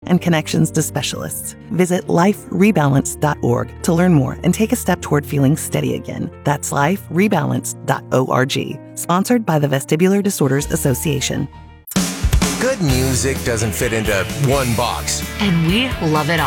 and connections to specialists. Visit liferebalance.org to learn more and take a step toward feeling steady again. That's liferebalance.org. Sponsored by the Vestibular Disorders Association. Good music doesn't fit into one box. And we love it all.